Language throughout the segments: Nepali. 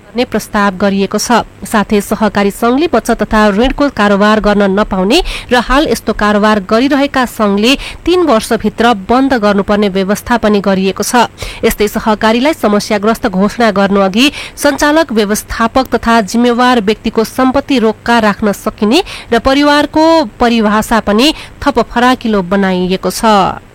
गर्ने प्रस्ताव गरिएको छ। साथै सहकारी संघले बचत तथा ऋणको कारोबार गर्न नपाउने र हाल यस्तो कारोबार गरिरहेका संघले 3 वर्षभित्र बन्द गर्नुपर्ने व्यवस्था पनि गरिएको छ। यस्तै सहकारीलाई समस्याग्रस्त घोषणा गर्नु अघि सञ्चालक, व्यवस्थापक तथा जिम्मेवार व्यक्तिको सम्पत्ति रोक्का राख्न सकिने र परिवारको परिभाषा पनि थप फराकिलो बनाइएको छ।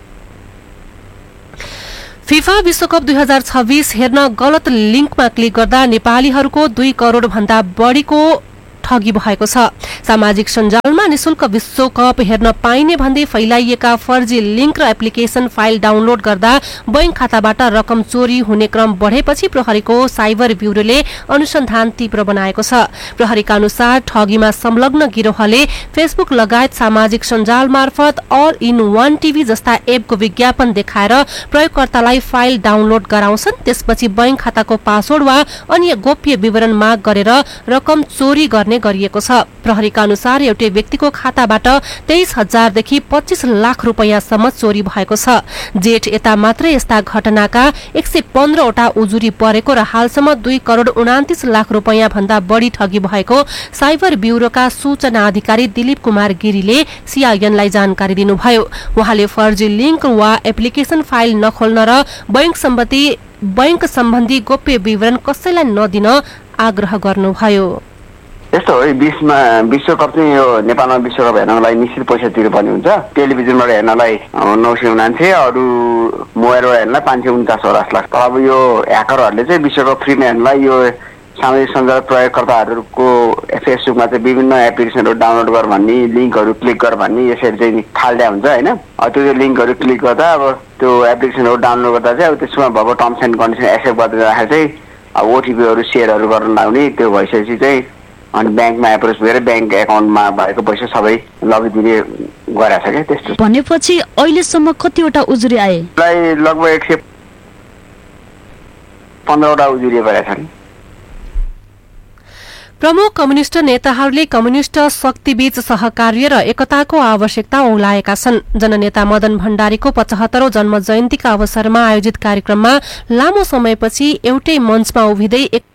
फिफा विश्वकप 2026 हेर्न गलत लिंकमा क्लिक गर्दा नेपालीहरूको 2 करोड भन्दा बढीको ठगी भएको छ। सामाजिक सञ्जालमा निशुल्क विश्वकप हेर्न पाइने भन्दै फैलाइएका फर्जी लिंक र एप्लिकेशन फाइल डाउनलोड गर्दा बैंक खाताबाट रकम चोरी हुने क्रम बढेपछि प्रहरीको साइबर ब्युरोले अनुसन्धान तीव्र बनाएको छ। प्रहरीका अनुसार ठगीमा संलग्न गिरोहले फेसबुक लगायत सामाजिक सञ्जाल मार्फत अल इन वान टिभी जस्ता एपको विज्ञापन देखाएर प्रयोगकर्तालाई फाइल डाउनलोड गराउँछन्। त्यसपछि बैंक खाताको पासवर्ड वा अन्य गोप्य विवरण माग गरेर रकम चोरी गर्ने गरिएको छ। प्रहरीका अनुसार एउटै व्यक्तिको खाताबाट 23,000 देखि 25 लाख रुपैयाँसम्म चोरी भएको छ। जेठ यता मात्रै यस्ता घटनाका 115 वटा उजुरी परेको र हालसम्म 2 करोड 29 लाख रुपैयाँ भन्दा बढी ठगी भएको साइबर ब्युरोका सूचना अधिकारी दिलीप कुमार गिरीले सीआईएनलाई जानकारी दिनुभयो। उहाँले फर्जी लिंक वा एप्लिकेशन फाइल नखोल्न र बैंक सम्बन्धी गोप्य विवरण कसैलाई नदिन आग्रह गर्नुभयो। यस्तो हो, विश्वकप चाहिँ यो नेपालमा विश्वकप हेर्नलाई निश्चित पैसा तिर्नुपर्ने हुन्छ। टेलिभिजनबाट हेर्नलाई 999, अरू मोबाइलबाट हेर्नलाई 549 लाख। अब यो ह्याकरहरूले चाहिँ विश्वकप फ्रीमा हेर्नलाई यो सामाजिक सञ्जाल प्रयोगकर्ताहरूको फेसबुकमा चाहिँ विभिन्न एप्लिकेसनहरू डाउनलोड गर भन्ने, लिङ्कहरू क्लिक गर भन्ने यसरी चाहिँ थाल्दा हुन्छ होइन। त्यो लिङ्कहरू क्लिक गर्दा अब त्यो एप्लिकेसनहरू डाउनलोड गर्दा चाहिँ अब त्यसमा भएको टर्म्स एन्ड कन्डिसन एक्सेप्ट गर्दै राखेर चाहिँ अब ओटिपीहरू सेयरहरू गर्न लाग्ने। त्यो भइसकेपछि चाहिँ अनि ब्याङ्कमा एप्रोच गरेर ब्याङ्क एकाउन्टमा भएको पैसा सबै लगिदिने गरेछ क्या। त्यस्तो भनेपछि अहिलेसम्म कतिवटा उजुरी आए? लगभग 115 वटा उजुरी भएका छन्। प्रमुख कम्युनिष्ट नेताहरूले कम्युनिष्ट शक्तिबीच सहकार्य र एकताको आवश्यकता औलाएका छन्। जननेता मदन भण्डारीको 75औं जन्म जयन्तीका अवसरमा आयोजित कार्यक्रममा लामो समयपछि एउटै मञ्चमा उभिँदै